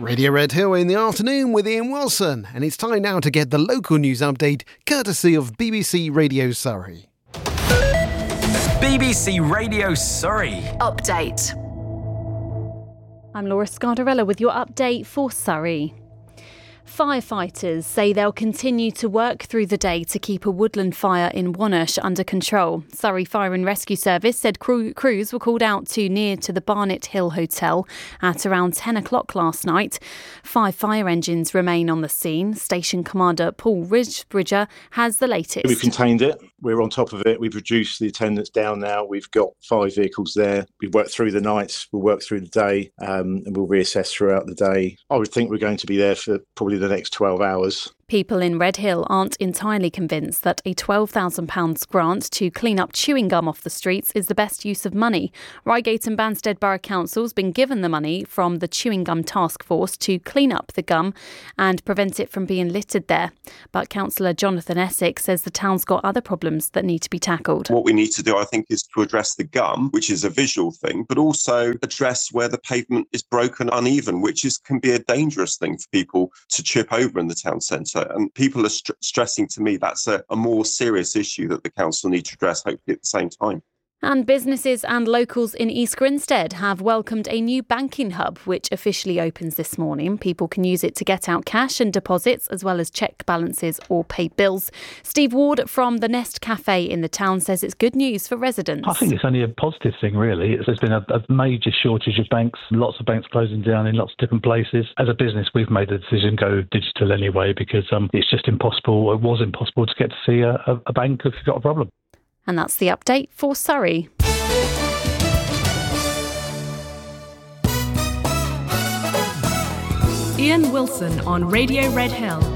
Radio Red Hill in the afternoon with Ian Wilson, and it's time now to get the local news update courtesy of BBC Radio Surrey. BBC Radio Surrey. Update. I'm Laura Scardarella with your update for Surrey. Firefighters say they'll continue to work through the day to keep a woodland fire in Wonersh under control. Surrey Fire and Rescue Service said crews were called out near to the Barnet Hill Hotel at around 10 o'clock last night. 5 fire engines remain on the scene. Station Commander Paul Ridgebridger has the latest. We've contained it. We're on top of it. We've reduced the attendance down now. We've got 5 vehicles there. We've worked through the nights. We'll work through the day and we'll reassess throughout the day. I would think we're going to be there for probably the next 12 hours. People in Red Hill aren't entirely convinced that a £12,000 grant to clean up chewing gum off the streets is the best use of money. Reigate and Banstead Borough Council's been given the money from the Chewing Gum Task Force to clean up the gum and prevent it from being littered there. But Councillor Jonathan Essex says the town's got other problems that need to be tackled. What we need to do, I think, is to address the gum, which is a visual thing, but also address where the pavement is broken, uneven, which can be a dangerous thing for people to trip over in the town centre. And people are stressing to me that's a more serious issue that the council need to address, hopefully at the same time. And businesses and locals in East Grinstead have welcomed a new banking hub, which officially opens this morning. People can use it to get out cash and deposits, as well as check balances or pay bills. Steve Ward from the Nest Cafe in the town says it's good news for residents. I think it's only a positive thing, really. There's been a major shortage of banks, lots of banks closing down in lots of different places. As a business, we've made the decision to go digital anyway, because it's just impossible. It was impossible to get to see a bank if you've got a problem. And that's the update for Surrey. Ian Wilson on Radio Red Hill.